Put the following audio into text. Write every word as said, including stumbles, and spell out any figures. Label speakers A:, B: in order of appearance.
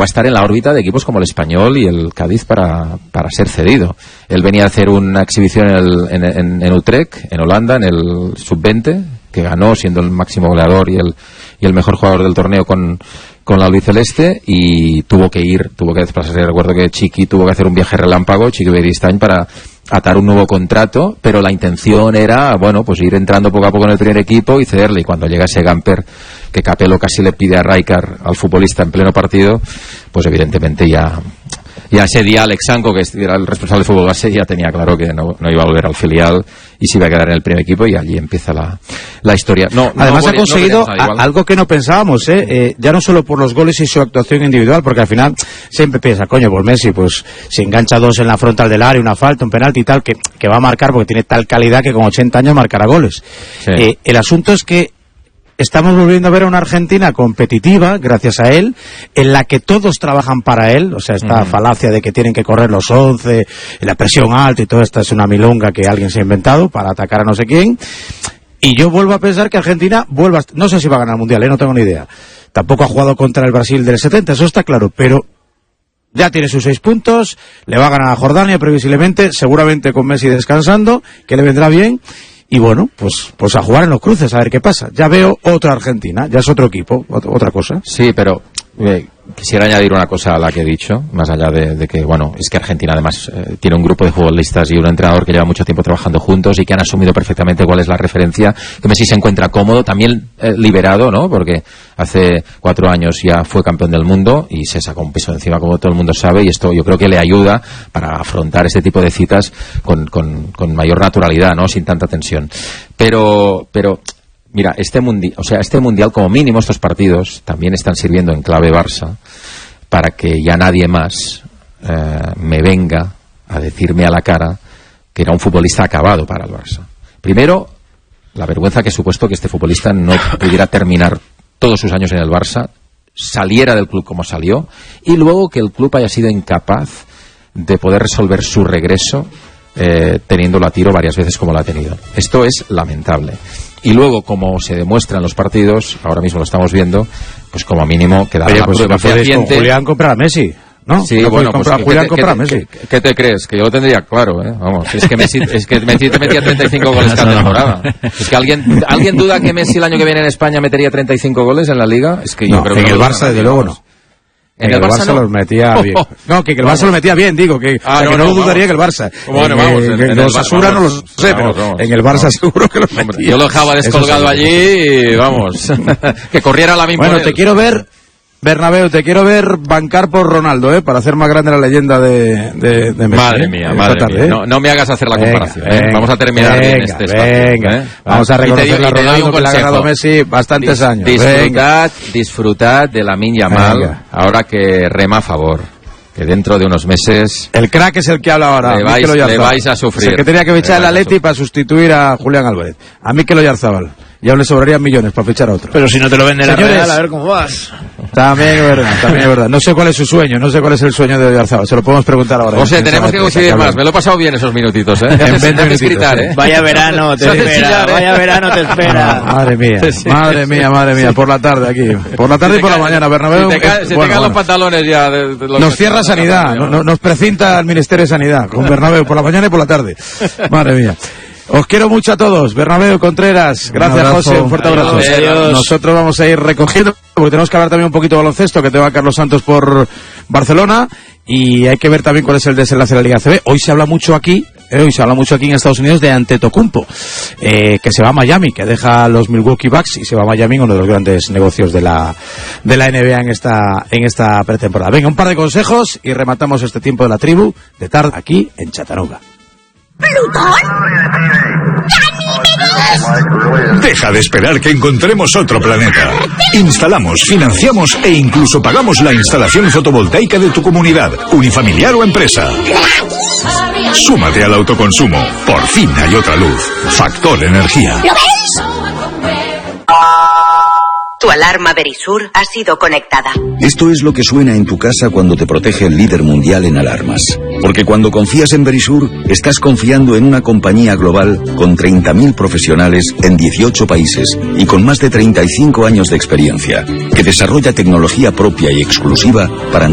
A: a estar en la órbita de equipos como el Español y el Cádiz para, para ser cedido. Él venía a hacer una exhibición en, el, en, en, en Utrecht, en Holanda, en el sub veinte, que ganó siendo el máximo goleador y el, y el mejor jugador del torneo con, con la albiceleste, y tuvo que ir, tuvo que desplazarse. Recuerdo que Chiqui tuvo que hacer un viaje relámpago, Chiqui Beristain, para atar un nuevo contrato, pero la intención era, bueno, pues ir entrando poco a poco en el primer equipo y cederle. Y cuando llega ese Gamper, que Capello casi le pide a Rijkaard, al futbolista, en pleno partido, pues evidentemente ya... Ya ese día Alex Sanko, que era el responsable del fútbol base, ya tenía claro que no, no iba a volver al filial y se iba a quedar en el primer equipo, y allí empieza la, la historia. No,
B: Además
A: no,
B: ha conseguido
A: no a,
B: algo que no pensábamos, ¿eh? Eh, ya no solo por los goles y su actuación individual, porque al final siempre piensa, coño, pues Messi, pues si engancha dos en la frontal del área, una falta, un penalti y tal, que, que va a marcar porque tiene tal calidad que con ochenta años marcará goles. Sí. Eh, el asunto es que estamos volviendo a ver a una Argentina competitiva, gracias a él, en la que todos trabajan para él. O sea, esta uh-huh. falacia de que tienen que correr los once, la presión alta y todo esto es una milonga que alguien se ha inventado para atacar a no sé quién. Y yo vuelvo a pensar que Argentina vuelva a... No sé si va a ganar el Mundial, ¿eh? No tengo ni idea. Tampoco ha jugado contra el Brasil del setenta, eso está claro, pero ya tiene sus seis puntos, le va a ganar a Jordania previsiblemente, seguramente con Messi descansando, que le vendrá bien. Y bueno, pues pues a jugar en los cruces, a ver qué pasa. Ya veo otra Argentina, ya es otro equipo, otra cosa.
A: Sí, pero eh, quisiera añadir una cosa a la que he dicho, más allá de, de que, bueno, es que Argentina además eh, tiene un grupo de futbolistas y un entrenador que lleva mucho tiempo trabajando juntos y que han asumido perfectamente cuál es la referencia, que Messi se encuentra cómodo, también eh, liberado, ¿no? Porque hace cuatro años ya fue campeón del mundo y se sacó un peso de encima, como todo el mundo sabe, y esto yo creo que le ayuda para afrontar este tipo de citas con, con, con mayor naturalidad, ¿no? Sin tanta tensión. Pero, pero mira, este mundial, o sea, este mundial como mínimo, estos partidos también están sirviendo en clave Barça para que ya nadie más eh, me venga a decirme a la cara que era un futbolista acabado para el Barça. Primero, la vergüenza que ha supuesto que este futbolista no pudiera terminar todos sus años en el Barça, saliera del club como salió, y luego que el club haya sido incapaz de poder resolver su regreso eh, teniéndolo a tiro varias veces como lo ha tenido. Esto es lamentable. Y luego, como se demuestra en los partidos, ahora mismo lo estamos viendo, pues como mínimo queda la
B: pues
A: prueba fehaciente.
B: Julián comprar a Messi, ¿no?
A: Sí,
B: no
A: bueno, pues
B: comprar,
A: ¿qué,
B: Julián
A: te,
B: comprar
A: ¿qué,
B: Messi.
A: ¿qué, ¿qué te crees? Que yo lo tendría claro, ¿eh? Vamos, es que Messi, es que Messi te metía treinta y cinco goles cada temporada. Es que alguien, ¿alguien duda que Messi el año que viene en España metería treinta y cinco goles en la Liga? Es que yo
B: no,
A: creo
B: en
A: que
B: el Barça desde luego no. En, en el, el Barça, Barça no. los metía bien. No, que, que el Barça lo metía bien, digo, que,
A: ah,
B: que
A: no,
B: no
A: no
B: lo dudaría
A: vamos.
B: que el Barça.
A: Bueno, vamos,
B: eh,
A: en,
B: que
A: en
B: los Asura no lo sé, pero
A: vamos, vamos,
B: en el Barça
A: vamos.
B: seguro que lo metía.
A: Yo lo dejaba descolgado allí y vamos, que corriera la misma.
B: Bueno, te quiero ver, Bernabéu, te quiero ver bancar por Ronaldo, ¿eh? Para hacer más grande la leyenda de, de, de Messi.
A: Madre mía,
B: ¿eh?
A: madre
B: tarde,
A: mía.
B: ¿eh?
A: No, no me hagas hacer la comparación,
B: venga,
A: ¿eh?
B: venga,
A: Vamos a terminar
B: venga,
A: bien este espacio.
B: Venga,
A: ¿eh?
B: vamos a reconocer a Ronaldo que le ha
A: consejo.
B: ganado Messi bastantes
A: Dis,
B: años.
A: Disfrutad, disfrutad de Lamine Yamal,
B: venga.
A: Ahora que rema a favor. Que dentro de unos meses...
B: El crack es el que habla ahora.
A: Le vais, le vais a sufrir.
B: Es el que tenía que fichar el Atleti para sustituir a Julián Álvarez. A Mikel Oyarzábal. Y aún le sobrarían millones para fichar a otro.
C: Pero si no te lo vende la
B: Señores,
C: Real, a ver cómo vas.
B: También es verdad, también es verdad. No sé cuál es su sueño, no sé cuál es el sueño de Oyarzábal. Se lo podemos preguntar ahora.
A: José, tenemos que coincidir más. Me lo he pasado bien esos minutitos, ¿eh?
B: En veinte minutitos,
A: gritar, ¿eh?
C: Vaya verano te espera, vaya verano te espera.
B: No, madre mía, madre mía, madre mía. Por la tarde aquí. Por la tarde y por la mañana, Bernabéu.
A: Se te, ca se te
B: bueno,
A: caen
B: bueno.
A: los pantalones ya. De, de los
B: nos cierra Sanidad, no, no, nos precinta el Ministerio de Sanidad con Bernabéu por la mañana y por la tarde. Madre mía. Os quiero mucho a todos. Bernabéu, Contreras, gracias José, un fuerte abrazo.
C: Adiós, adiós.
B: Nosotros vamos a ir recogiendo, porque tenemos que hablar también un poquito de baloncesto, que tengo a Carlos Santos por Barcelona, y hay que ver también cuál es el desenlace de la Liga C B. Hoy se habla mucho aquí, eh, hoy se habla mucho aquí en Estados Unidos de Antetokounmpo, eh, que se va a Miami, que deja a los Milwaukee Bucks y se va a Miami, uno de los grandes negocios de la de la N B A en esta en esta pretemporada. Venga, un par de consejos y rematamos este tiempo de la tribu de tarde aquí en Chattanooga.
D: ¿Plutón? ¡Ganímedes!
E: Deja de esperar que encontremos otro planeta. Instalamos, financiamos e incluso pagamos la instalación fotovoltaica de tu comunidad, unifamiliar o empresa. Súmate al autoconsumo. Por fin hay otra luz. Factor Energía.
D: ¿Lo ves?
F: Tu alarma Verisur ha sido conectada.
G: Esto es lo que suena en tu casa cuando te protege el líder mundial en alarmas. Porque cuando confías en Verisur, estás confiando en una compañía global con treinta mil profesionales en dieciocho países y con más de treinta y cinco años de experiencia, que desarrolla tecnología propia y exclusiva para